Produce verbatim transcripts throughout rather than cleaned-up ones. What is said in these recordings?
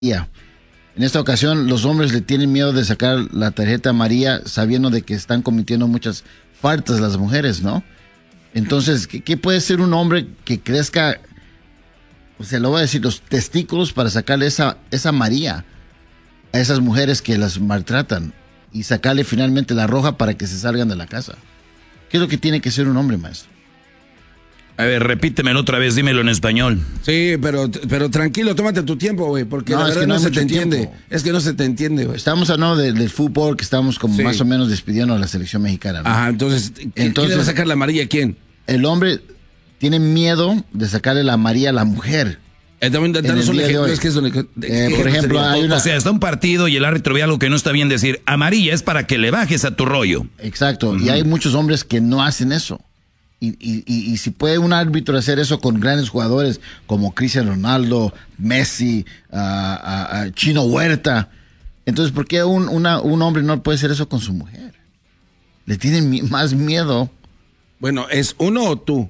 María. En esta ocasión, los hombres le tienen miedo de sacar la tarjeta María sabiendo de que están cometiendo muchas faltas las mujeres, ¿no? Entonces, ¿qué, qué puede ser un hombre que crezca, o sea, lo voy a decir, los testículos para sacarle esa, esa María a esas mujeres que las maltratan y sacarle finalmente la roja para que se salgan de la casa? ¿Qué es lo que tiene que ser un hombre, maestro? A ver, repítemelo otra vez, dímelo en español. Sí, pero, pero tranquilo, tómate tu tiempo, güey, porque No, la es verdad que no no, hay se te mucho entiende. tiempo. Es que no se te entiende, güey. Estamos hablando de- del fútbol, que estamos como Sí. más o menos despidiendo a la selección mexicana, ¿no? Ajá, entonces, ¿quién, Entonces- ¿quién le va a sacar la amarilla a quién? El hombre tiene miedo de sacarle la María a la mujer. Eh, también, En danos el un día de ejemplo, hoy. es que es donde- Eh, ¿qué por ejemplo, sería? hay una... O sea, está un partido y el árbitro ve algo que no está bien decir, amarilla es para que le bajes a tu rollo. Exacto, y hay muchos hombres que no hacen eso. Y, y, y, y si puede un árbitro hacer eso con grandes jugadores como Cristiano Ronaldo, Messi, ah, ah, ah, Chino Huerta, entonces ¿por qué un, una- un hombre no puede hacer eso con su mujer? Le tienen mi- más miedo. Bueno, ¿es uno o tú?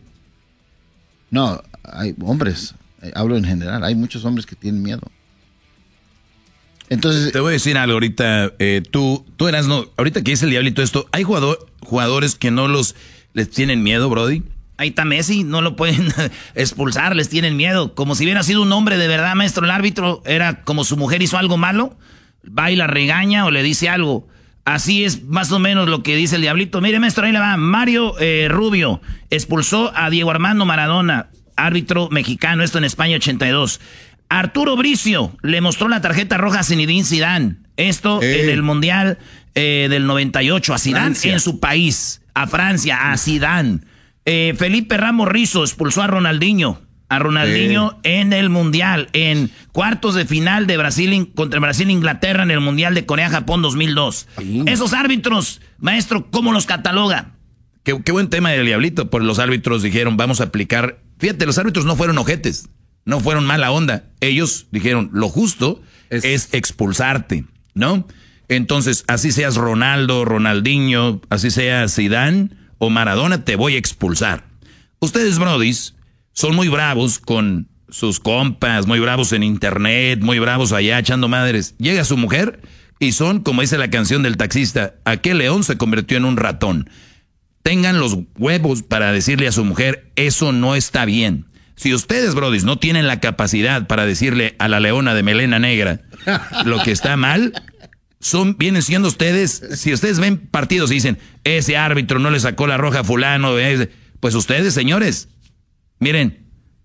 No, hay hombres, eh, hablo en general, hay muchos hombres que tienen miedo. Entonces, Te voy a decir algo ahorita, eh, tú, tú eras, no, ahorita que dice el diablito esto, hay jugador, jugadores que no los, les tienen miedo, Brody. Ahí está Messi, no lo pueden expulsar, les tienen miedo. Como si hubiera sido un hombre de verdad, maestro, el árbitro era como su mujer hizo algo malo, va y la regaña o le dice algo. Así es más o menos lo que dice el diablito. Mire, maestro, ahí le va. Mario eh, Rubio expulsó a Diego Armando Maradona, árbitro mexicano, esto en España ochenta y dos. Arturo Bricio le mostró la tarjeta roja a Zinedine Zidane. Esto Eh. en el Mundial eh, del noventa y ocho. A Zidane Francia. en su país. A Francia, a Zidane. Eh, Felipe Ramos Rizo expulsó a Ronaldinho. A Ronaldinho en el Mundial. En cuartos de final de Brasil contra Brasil e Inglaterra en el Mundial de Corea-Japón dos mil dos. Sí. Esos árbitros, maestro, ¿cómo los cataloga? Qué, qué buen tema del diablito. Por los árbitros dijeron, vamos a aplicar. Fíjate, los árbitros no fueron ojetes. No fueron mala onda. Ellos dijeron, lo justo es, Es- expulsarte, ¿no? Entonces, así seas Ronaldo, Ronaldinho, así seas Zidane o Maradona, te voy a expulsar. Ustedes, brodis, son muy bravos con sus compas, muy bravos en internet, muy bravos allá echando madres. Llega su mujer y son, como dice la canción del taxista, aquel león se convirtió en un ratón. Tengan los huevos para decirle a su mujer, eso no está bien. Si ustedes, brodis, no tienen la capacidad para decirle a la leona de melena negra lo que está mal, son, vienen siendo ustedes, si ustedes ven partidos y dicen, ese árbitro no le sacó la roja a fulano, ese", pues ustedes, señores, miren,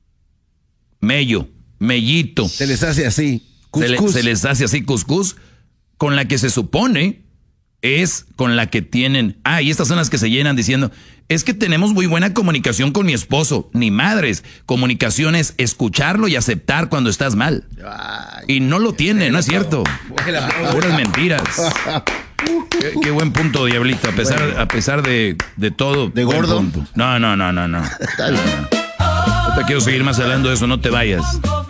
mello, mellito, Se les hace así. se, le- Cuscús. se les hace así cuscús, con la que se supone es con la que tienen, ah, y estas son las que se llenan diciendo, es que tenemos muy buena comunicación con mi esposo. Ni madres, comunicación es escucharlo y aceptar cuando estás mal. Y no lo tiene, no es cierto. Puras mentiras. Qué, qué buen punto, diablito, a pesar, a pesar de, de todo. ¿De buen gordo? punto. No, no, no, no, no. está bien. No te quiero seguir más hablando de eso, no te vayas.